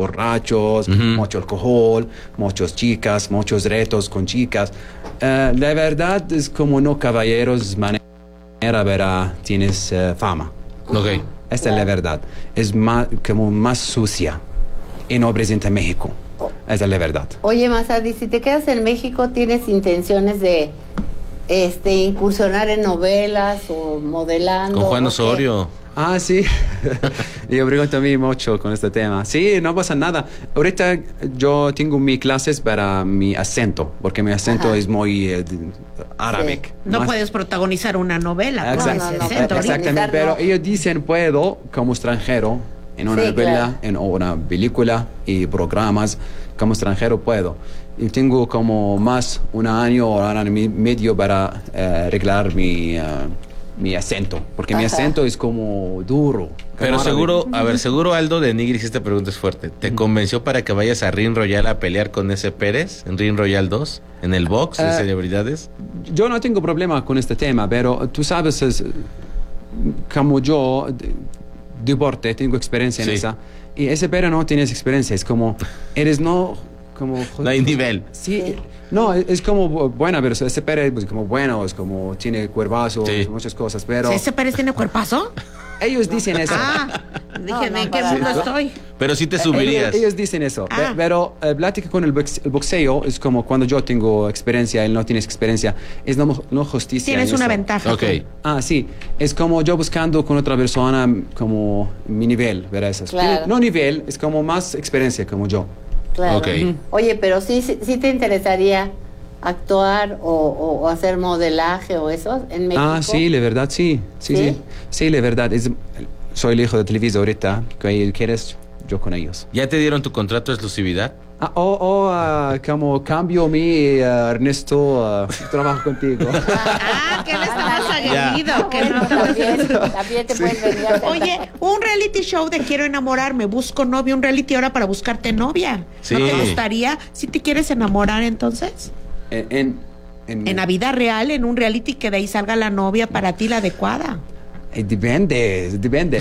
borrachos, mucho alcohol, muchas chicas, muchos retos con chicas. La verdad es como no caballeros, manera, verá, tienes fama. Ok. Esta es la verdad. Es más, como más sucia y no presente en México. Esa es la verdad. Oye, Massad, si te quedas en México, ¿tienes intenciones de incursionar en novelas o modelando? Con Juan Osorio. Ah, sí. Yo pregunto a mí mucho con este tema. Sí, no pasa nada. Ahorita yo tengo mis clases para mi acento, porque mi acento es muy árabe. Sí. No puedes protagonizar una novela. Exactamente, pero ellos dicen puedo como extranjero en una novela, en una película y programas como extranjero puedo. Y tengo como más un año o un año y medio para arreglar mi acento, porque mi acento es como duro. Pero seguro, seguro Aldo de Nigris, esta pregunta es fuerte. ¿Te convenció para que vayas a Ring Royal a pelear con ese Pérez en Ring Royal 2? ¿En el box de celebridades? Yo no tengo problema con este tema, pero tú sabes, como yo, deporte, tengo experiencia en esa, y ese Pérez no tienes experiencia, es como, no hay nivel. Sí. No, es como buena, pero ese Pérez es como bueno, es como tiene cuerpazo, muchas cosas, pero... ¿Ese Pérez tiene cuerpazo? Ellos dicen eso. Dije, ¿en qué mundo estoy? Pero sí te subirías. Ellos dicen eso, pero plática con el boxeo es como cuando yo tengo experiencia, él no tiene experiencia, es no justicia. Tienes una ventaja. Ok. Sí, es como yo buscando con otra persona como mi nivel, ¿verdad? Claro. No nivel, es como más experiencia como yo. Claro. Okay. Oye, pero sí te interesaría actuar o hacer modelaje o eso en México. Sí, la verdad, sí. Sí, la verdad. Soy el hijo de Televisa ahorita. ¿Qué quieres? Yo con ellos. ¿Ya te dieron tu contrato de exclusividad? Como cambio mi Ernesto, trabajo contigo. Que él está más aguerrido. También te pueden venir a hacer. Oye, un reality show de quiero enamorarme, busco novia, un reality ahora para buscarte novia. Sí. ¿No te gustaría? ¿Si te quieres enamorar entonces? En la vida real, en un reality que de ahí salga la novia para ti, la adecuada. Depende.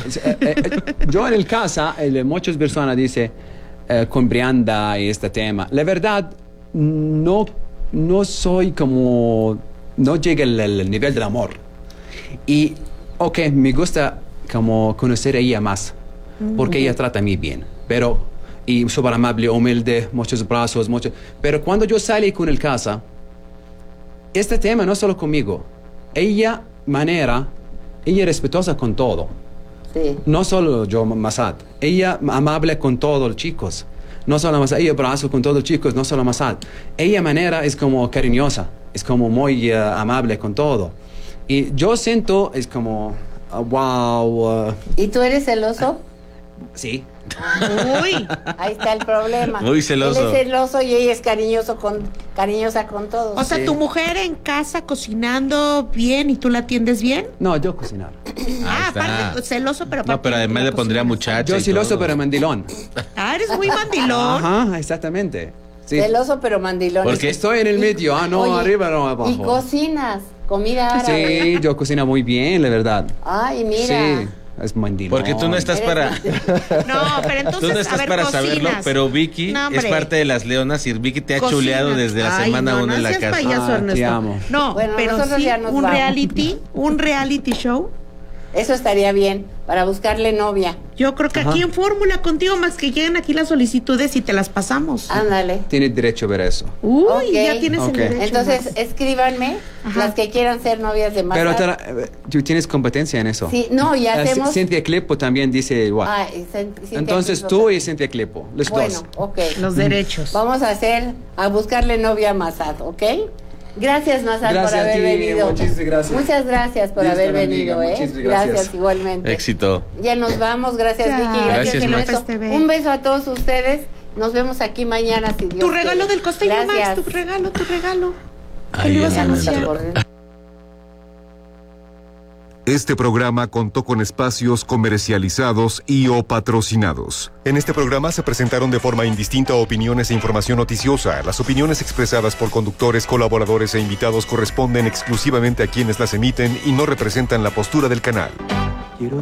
Yo en el casa, muchas personas dicen con Brianda y este tema. La verdad, no soy como... No llega al nivel del amor. Y, me gusta como conocer a ella más. Porque ella trata a mí bien. Y súper amable, humilde, muchos brazos, Pero cuando yo salí con el casa, este tema no solo conmigo. Ella es respetuosa con todo. Sí. No solo yo, Massad. Ella amable con todos los chicos. No solo Massad. Ella abrazo con todos los chicos, no solo Massad. Ella es como cariñosa. Es como muy amable con todo. Y yo siento, es como, wow. ¿Y tú eres celoso? Sí. Uy. Ahí está el problema. Muy celoso. Él es celoso y ella es cariñosa con todos. O sea, tu mujer en casa cocinando bien y tú la atiendes bien. No, yo cocinar. Aparte, celoso, pero aparte. No, pero además le pondría muchacho. Yo celoso, pero mandilón. Eres muy mandilón. Ajá, exactamente. Sí. Celoso, pero mandilón. Porque estoy en el medio. Oye, arriba, no abajo. ¿Y cocinas comida árabe? Sí, yo cocino muy bien, la verdad. Ay, mira. Sí. Es mandilón. Porque tú no estás para... No, pero entonces, tú no estás para saberlo, pero Vicky es parte de las leonas y Vicky te ha chuleado desde la semana 1 en la casa. Payaso, te amo. No, bueno, pero sí, un reality show. Eso estaría bien, para buscarle novia. Yo creo que aquí en Fórmula contigo, más que lleguen aquí las solicitudes y te las pasamos. Ándale. Tienes derecho a ver eso. Uy, ya tienes el derecho. Entonces, escribanme las que quieran ser novias de Massad. Pero tú tienes competencia en eso. Sí, no, ya hacemos... Cintia Clipo también dice igual. Entonces tú y Cintia Clipo, los dos. Bueno, los derechos. Vamos a buscarle novia a Massad, ¿ok? Gracias, Massad, por haber venido. Muchas gracias por haber venido, Gracias igualmente. Éxito. Ya nos vamos, gracias Vicky, gracias Ernesto. Un beso a todos ustedes. Nos vemos aquí mañana si Dios Tu regalo quiere. del Costeño Max, tu regalo. ¿Qué le ibas a anunciar? Este programa contó con espacios comercializados y o patrocinados. En este programa se presentaron de forma indistinta opiniones e información noticiosa. Las opiniones expresadas por conductores, colaboradores e invitados corresponden exclusivamente a quienes las emiten y no representan la postura del canal.